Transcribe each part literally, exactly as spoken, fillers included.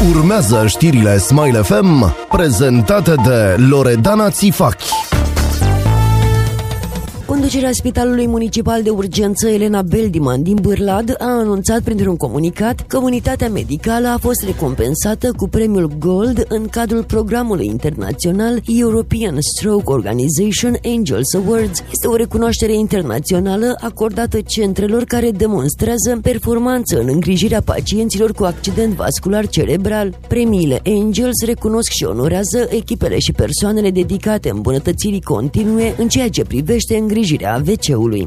Urmează știrile Smile F M, prezentate de Loredana Țifachi. Conducerea Spitalului Municipal de Urgență Elena Beldiman din Bârlad a anunțat printr-un comunicat că unitatea medicală a fost recompensată cu premiul Gold în cadrul programului internațional European Stroke Organization Angels Awards. Este o recunoaștere internațională acordată centrelor care demonstrează performanță în îngrijirea pacienților cu accident vascular cerebral. Premiile Angels recunosc și onorează echipele și persoanele dedicate îmbunătățirii continue în ceea ce privește îngrijirea a V C-ului.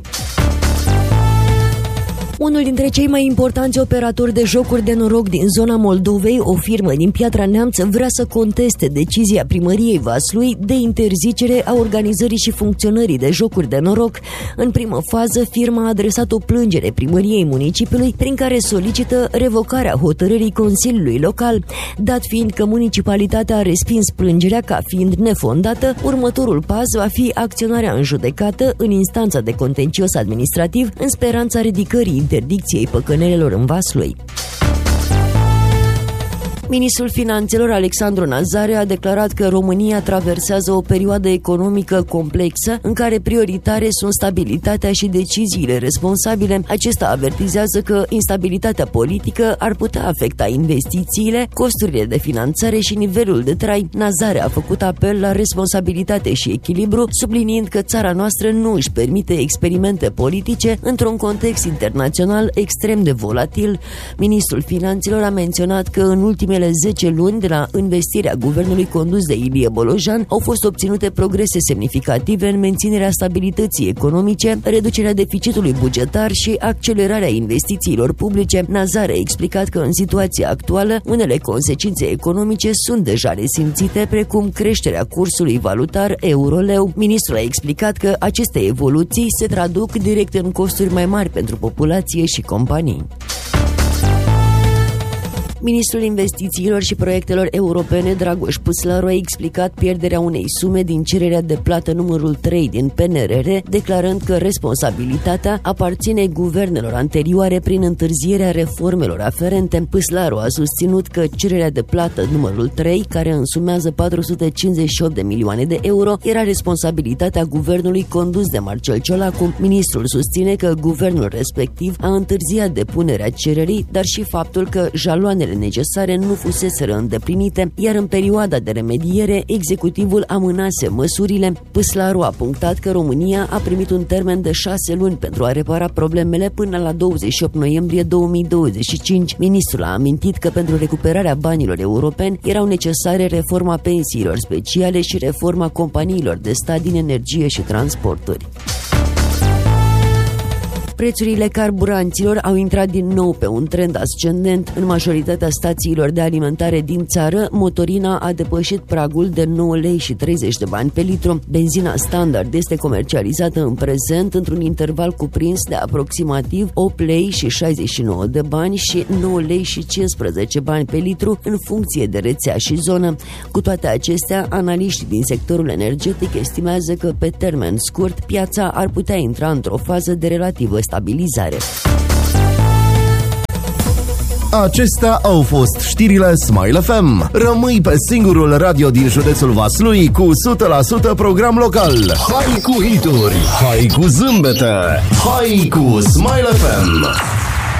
Unul dintre cei mai importanți operatori de jocuri de noroc din zona Moldovei, o firmă din Piatra Neamț, vrea să conteste decizia primăriei Vaslui de interzicere a organizării și funcționării de jocuri de noroc. În primă fază, firma a adresat o plângere primăriei municipiului prin care solicită revocarea hotărârii Consiliului Local. Dat fiind că municipalitatea a respins plângerea ca fiind nefondată, următorul pas va fi acționarea în judecată în instanța de contencios administrativ în speranța ridicării interdicției păcănelelor în Vaslui. Ministrul Finanțelor Alexandru Nazare a declarat că România traversează o perioadă economică complexă în care prioritare sunt stabilitatea și deciziile responsabile. Acesta avertizează că instabilitatea politică ar putea afecta investițiile, costurile de finanțare și nivelul de trai. Nazare a făcut apel la responsabilitate și echilibru, subliniind că țara noastră nu își permite experimente politice într-un context internațional extrem de volatil. Ministrul Finanțelor a menționat că în ultimele zece luni de la investirea guvernului condus de Ilie Bolojan au fost obținute progrese semnificative în menținerea stabilității economice, reducerea deficitului bugetar și accelerarea investițiilor publice. Nazare a explicat că în situația actuală unele consecințe economice sunt deja resimțite, precum creșterea cursului valutar euro-leu. Ministrul a explicat că aceste evoluții se traduc direct în costuri mai mari pentru populație și companii. Ministrul Investițiilor și Proiectelor Europene, Dragoș Păslaru, a explicat pierderea unei sume din cererea de plată numărul trei din P N R R, declarând că responsabilitatea aparține guvernelor anterioare prin întârzierea reformelor aferente. Păslaru a susținut că cererea de plată numărul trei, care însumează patru sute cincizeci și opt de milioane de euro, era responsabilitatea guvernului condus de Marcel Ciolacu. Ministrul susține că guvernul respectiv a întârziat depunerea cererii, dar și faptul că jaloanele necesare nu fuseseră îndeplinite, iar în perioada de remediere, executivul amânase măsurile. Păslaru a punctat că România a primit un termen de șase luni pentru a repara problemele până la douăzeci și opt noiembrie două mii douăzeci și cinci. Ministrul a amintit că pentru recuperarea banilor europeni erau necesare reforma pensiilor speciale și reforma companiilor de stat din energie și transporturi. Prețurile carburanților au intrat din nou pe un trend ascendent. În majoritatea stațiilor de alimentare din țară, motorina a depășit pragul de nouă lei și treizeci de bani pe litru. Benzina standard este comercializată în prezent într-un interval cuprins de aproximativ opt lei și șaizeci și nouă de bani și nouă lei și cincisprezece bani pe litru în funcție de rețea și zonă. Cu toate acestea, analiștii din sectorul energetic estimează că pe termen scurt piața ar putea intra într-o fază de relativă stabilizare. Acestea au fost știrile Smile F M. Rămâi pe singurul radio din județul Vaslui cu o sută la sută program local. Hai cu hituri, hai cu zâmbete, hai cu Smile F M.